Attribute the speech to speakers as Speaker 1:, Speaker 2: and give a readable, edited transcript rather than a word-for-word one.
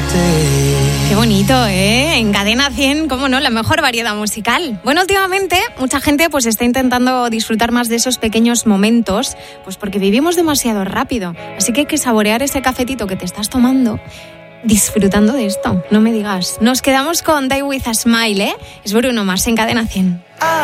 Speaker 1: Qué bonito, ¿eh? En Cadena 100, cómo no, la mejor variedad musical. Bueno, últimamente mucha gente pues está intentando disfrutar más de esos pequeños momentos, pues porque vivimos demasiado rápido. Así que hay que saborear ese cafetito que te estás tomando disfrutando de esto, no me digas. Nos quedamos con Die With A Smile, ¿eh? Es Bruno Mars en Cadena 100.